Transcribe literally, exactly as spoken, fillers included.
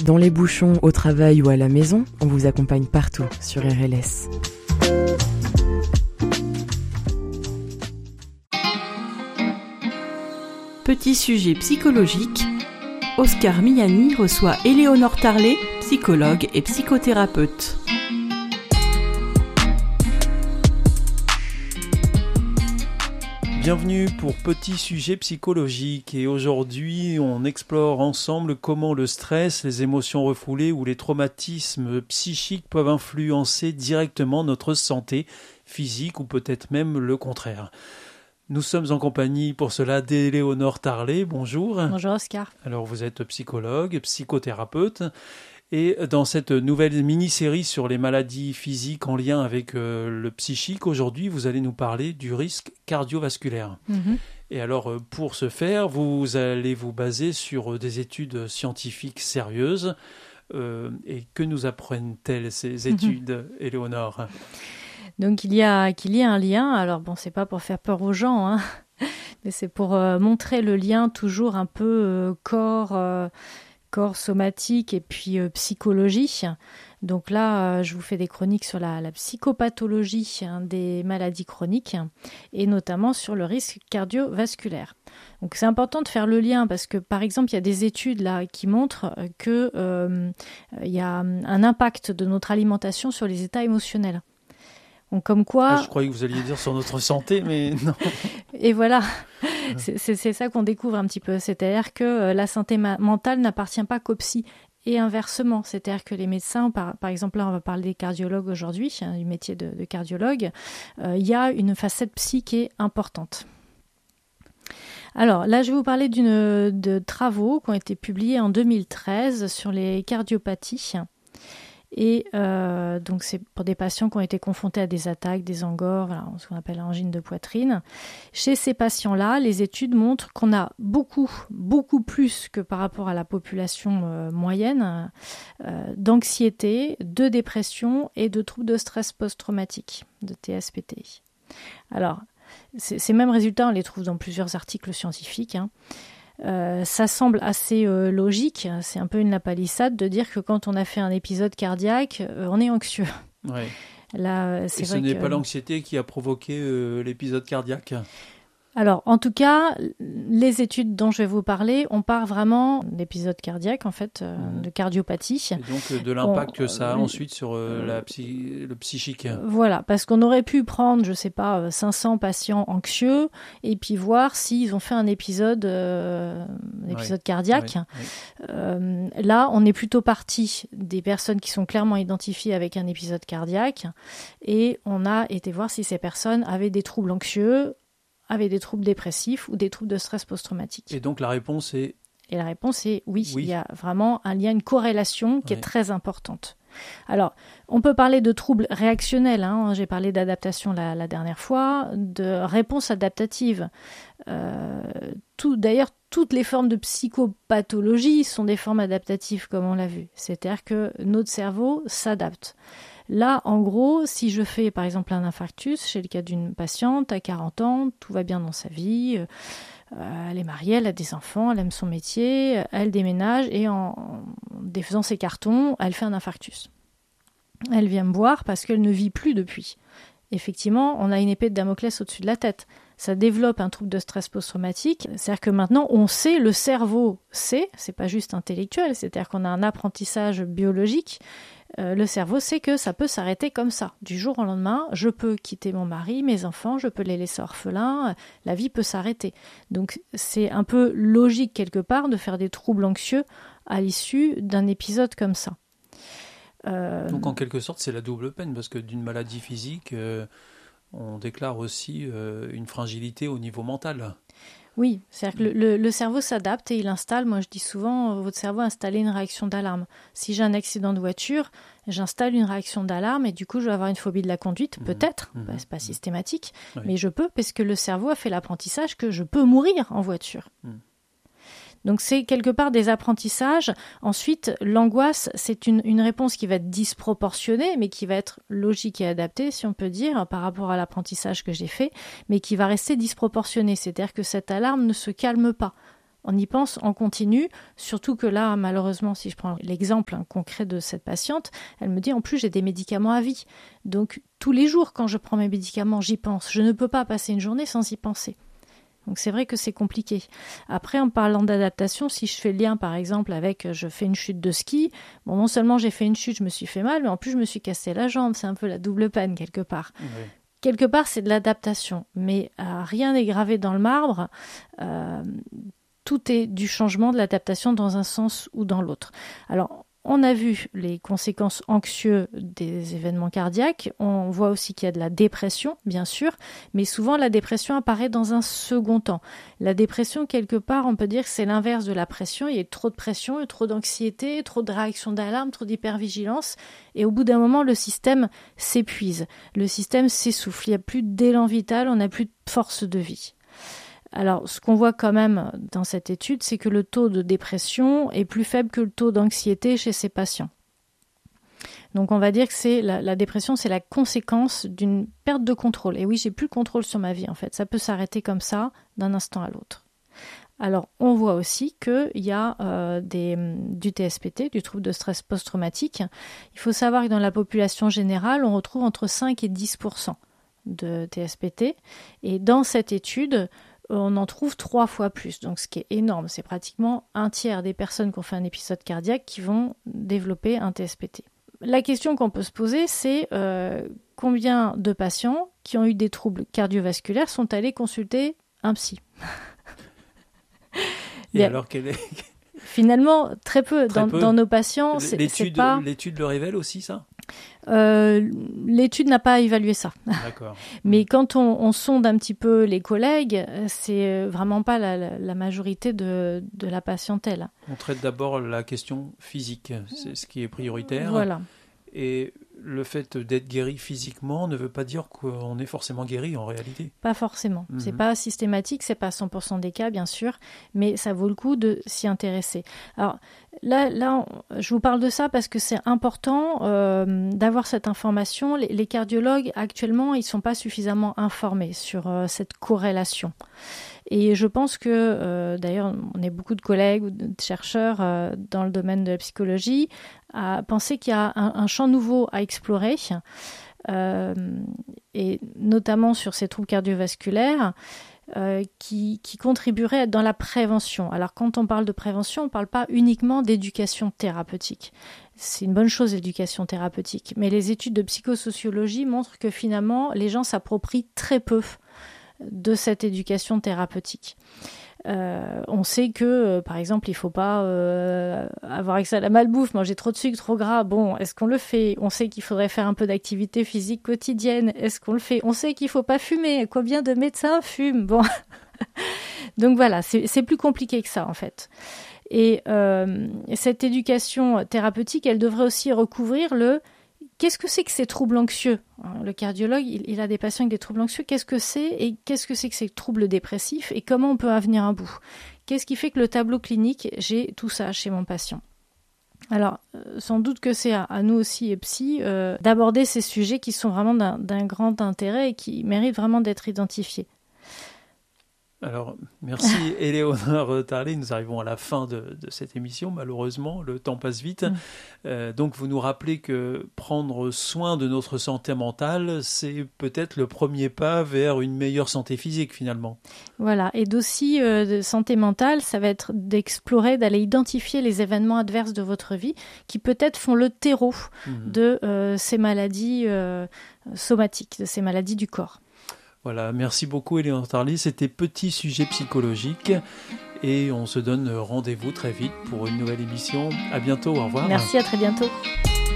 Dans les bouchons, au travail ou à la maison, on vous accompagne partout sur R L S. Petit sujet psychologique, Oscar Miani reçoit Éléonore Tarlet, psychologue et psychothérapeute. Bienvenue pour Petit sujet psychologique et aujourd'hui on explore ensemble comment le stress, les émotions refoulées ou les traumatismes psychiques peuvent influencer directement notre santé physique ou peut-être même le contraire. Nous sommes en compagnie pour cela d'Éléonore Tarlet. Bonjour. Bonjour Oscar. Alors vous êtes psychologue, psychothérapeute et dans cette nouvelle mini-série sur les maladies physiques en lien avec euh, le psychique, aujourd'hui vous allez nous parler du risque cardiovasculaire. Mm-hmm. Et alors pour ce faire, vous allez vous baser sur des études scientifiques sérieuses. Euh, et que nous apprennent-elles ces études, mm-hmm. Éléonore ? Donc il y a qu'il y a un lien. Alors bon, c'est pas pour faire peur aux gens, hein, mais c'est pour euh, montrer le lien toujours un peu euh, corps, euh, corps somatique et puis euh, psychologie. Donc là, euh, je vous fais des chroniques sur la, la psychopathologie hein, des maladies chroniques et notamment sur le risque cardiovasculaire. Donc c'est important de faire le lien parce que par exemple, il y a des études là qui montrent que euh, il y a un impact de notre alimentation sur les états émotionnels. Donc, comme quoi... Ah, je croyais que vous alliez dire sur notre santé, mais non. Et voilà, c'est, c'est, c'est ça qu'on découvre un petit peu. C'est-à-dire que euh, la santé ma- mentale n'appartient pas qu'aux psy. Et inversement, c'est-à-dire que les médecins, par, par exemple, là on va parler des cardiologues aujourd'hui, hein, du métier de, de cardiologue, euh, il y a une facette psy qui est importante. Alors là, je vais vous parler d'une, de travaux qui ont été publiés en deux mille treize sur les cardiopathies. Et euh, donc c'est pour des patients qui ont été confrontés à des attaques, des angores, voilà, ce qu'on appelle angine de poitrine. Chez ces patients-là, les études montrent qu'on a beaucoup, beaucoup plus que par rapport à la population euh, moyenne euh, d'anxiété, de dépression et de troubles de stress post-traumatique, de T S P T. Alors, c- ces mêmes résultats, on les trouve dans plusieurs articles scientifiques, hein. Euh, ça semble assez euh, logique, c'est un peu une lapalissade de dire que quand on a fait un épisode cardiaque, euh, on est anxieux. Ouais. Là, c'est Et vrai ce n'est que... pas l'anxiété qui a provoqué euh, l'épisode cardiaque. Alors, en tout cas, les études dont je vais vous parler, on part vraiment d'épisodes cardiaques, en fait, euh, mmh. de cardiopathie. Et donc euh, de l'impact on, que ça a euh, ensuite sur euh, la psy- le psychique. Voilà, parce qu'on aurait pu prendre, je ne sais pas, cinq cents patients anxieux et puis voir s'ils ont fait un épisode, euh, un épisode oui. cardiaque. Oui. Oui. Euh, là, on est plutôt parti des personnes qui sont clairement identifiées avec un épisode cardiaque et on a été voir si ces personnes avaient des troubles anxieux, avaient des troubles dépressifs ou des troubles de stress post-traumatique. Et donc la réponse est... Et la réponse est oui, oui. Il y a vraiment un lien, une corrélation qui oui. est très importante. Alors, on peut parler de troubles réactionnels, hein. J'ai parlé d'adaptation la, la dernière fois, de réponse adaptative. Euh, tout, d'ailleurs, toutes les formes de psychopathologie sont des formes adaptatives, comme on l'a vu. C'est-à-dire que notre cerveau s'adapte. Là, en gros, si je fais par exemple un infarctus, chez le cas d'une patiente à quarante ans, tout va bien dans sa vie, euh, elle est mariée, elle a des enfants, elle aime son métier, elle déménage et en, en défaisant ses cartons, elle fait un infarctus. Elle vient me voir parce qu'elle ne vit plus depuis. Effectivement, on a une épée de Damoclès au-dessus de la tête. Ça développe un trouble de stress post-traumatique. C'est-à-dire que maintenant, on sait, le cerveau sait, c'est pas juste intellectuel, c'est-à-dire qu'on a un apprentissage biologique. Euh, le cerveau sait que ça peut s'arrêter comme ça. Du jour au lendemain, je peux quitter mon mari, mes enfants, je peux les laisser orphelins, la vie peut s'arrêter. Donc c'est un peu logique quelque part de faire des troubles anxieux à l'issue d'un épisode comme ça. Euh... Donc en quelque sorte, c'est la double peine, parce que d'une maladie physique, euh, on déclare aussi euh, une fragilité au niveau mental. Oui, c'est-à-dire que le, le, le cerveau s'adapte et il installe, moi je dis souvent, votre cerveau a installé une réaction d'alarme. Si j'ai un accident de voiture, j'installe une réaction d'alarme et du coup je vais avoir une phobie de la conduite, mmh, peut-être, mmh, bah, c'est pas mmh. systématique, oui. mais je peux parce que le cerveau a fait l'apprentissage que je peux mourir en voiture. Mmh. Donc c'est quelque part des apprentissages. Ensuite, l'angoisse, c'est une, une réponse qui va être disproportionnée, mais qui va être logique et adaptée, si on peut dire, par rapport à l'apprentissage que j'ai fait, mais qui va rester disproportionnée. C'est-à-dire que cette alarme ne se calme pas. On y pense en continu, surtout que là, malheureusement, si je prends l'exemple hein, concret de cette patiente, elle me dit en plus j'ai des médicaments à vie. Donc tous les jours quand je prends mes médicaments, j'y pense. Je ne peux pas passer une journée sans y penser. Donc c'est vrai que c'est compliqué. Après, en parlant d'adaptation, si je fais le lien par exemple avec je fais une chute de ski, bon non seulement j'ai fait une chute, je me suis fait mal, mais en plus je me suis cassé la jambe, c'est un peu la double peine quelque part. Oui. Quelque part c'est de l'adaptation, mais euh, rien n'est gravé dans le marbre, euh, tout est du changement, de l'adaptation dans un sens ou dans l'autre. Alors on a vu les conséquences anxieuses des événements cardiaques. On voit aussi qu'il y a de la dépression, bien sûr, mais souvent la dépression apparaît dans un second temps. La dépression, quelque part, on peut dire que c'est l'inverse de la pression. Il y a trop de pression, trop d'anxiété, trop de réactions d'alarme, trop d'hypervigilance. Et au bout d'un moment, le système s'épuise. Le système s'essouffle. Il n'y a plus d'élan vital, on n'a plus de force de vie. Alors, ce qu'on voit quand même dans cette étude, c'est que le taux de dépression est plus faible que le taux d'anxiété chez ces patients. Donc, on va dire que c'est la, la dépression, c'est la conséquence d'une perte de contrôle. Et oui, j'ai plus le contrôle sur ma vie, en fait. Ça peut s'arrêter comme ça, d'un instant à l'autre. Alors, on voit aussi qu'il y a euh, des, du T S P T, du trouble de stress post-traumatique. Il faut savoir que dans la population générale, on retrouve entre cinq et dix pour cent de T S P T. Et dans cette étude, on en trouve trois fois plus, donc ce qui est énorme. C'est pratiquement un tiers des personnes qui ont fait un épisode cardiaque qui vont développer un T S P T. La question qu'on peut se poser, c'est euh, combien de patients qui ont eu des troubles cardiovasculaires sont allés consulter un psy. Et Bien. Alors, quelle est... Finalement, très peu. Très dans, peu. Dans nos patients, c'est, l'étude, c'est pas... L'étude le révèle aussi, ça euh, L'étude n'a pas évalué ça. D'accord. Mais quand on, on sonde un petit peu les collègues, c'est vraiment pas la, la, la majorité de, de la patientèle. On traite d'abord la question physique, c'est ce qui est prioritaire. Voilà. Et le fait d'être guéri physiquement ne veut pas dire qu'on est forcément guéri en réalité. Pas forcément. Mm-hmm. C'est pas systématique, c'est pas cent pour cent des cas, bien sûr, mais ça vaut le coup de s'y intéresser. Alors là, là, je vous parle de ça parce que c'est important euh, d'avoir cette information. Les, les cardiologues, actuellement, ils sont pas suffisamment informés sur euh, cette corrélation. Et je pense que, euh, d'ailleurs, on est beaucoup de collègues ou de chercheurs euh, dans le domaine de la psychologie à penser qu'il y a un, un champ nouveau à explorer, euh, et notamment sur ces troubles cardiovasculaires, euh, qui, qui contribueraient à être dans la prévention. Alors, quand on parle de prévention, on ne parle pas uniquement d'éducation thérapeutique. C'est une bonne chose, l'éducation thérapeutique. Mais les études de psychosociologie montrent que finalement, les gens s'approprient très peu de cette éducation thérapeutique. Euh, on sait que, euh, par exemple, il ne faut pas euh, avoir accès à la malbouffe, manger trop de sucre, trop gras. Bon, est-ce qu'on le fait ? On sait qu'il faudrait faire un peu d'activité physique quotidienne. Est-ce qu'on le fait ? On sait qu'il ne faut pas fumer. Combien de médecins fument ? Bon, donc voilà, c'est, c'est plus compliqué que ça, en fait. Et euh, cette éducation thérapeutique, elle devrait aussi recouvrir le... Qu'est-ce que c'est que ces troubles anxieux ? Le cardiologue, il, il a des patients avec des troubles anxieux. Qu'est-ce que c'est et qu'est-ce que c'est que ces troubles dépressifs et comment on peut en venir à bout ? Qu'est-ce qui fait que le tableau clinique, j'ai tout ça chez mon patient ? Alors, euh, sans doute que c'est à, à nous aussi, et psy, euh, d'aborder ces sujets qui sont vraiment d'un, d'un grand intérêt et qui méritent vraiment d'être identifiés. Alors, merci Éléonore Tarlet. Nous arrivons à la fin de, de cette émission. Malheureusement, le temps passe vite. Mmh. Euh, donc, vous nous rappelez que prendre soin de notre santé mentale, c'est peut-être le premier pas vers une meilleure santé physique, finalement. Voilà. Et d'aussi, euh, de santé mentale, ça va être d'explorer, d'aller identifier les événements adverses de votre vie qui peut-être font le terreau mmh. de euh, ces maladies euh, somatiques, de ces maladies du corps. Voilà, merci beaucoup Éléonore Tarlet, c'était Petit Sujet Psychologique et on se donne rendez-vous très vite pour une nouvelle émission. À bientôt, au revoir. Merci, à très bientôt.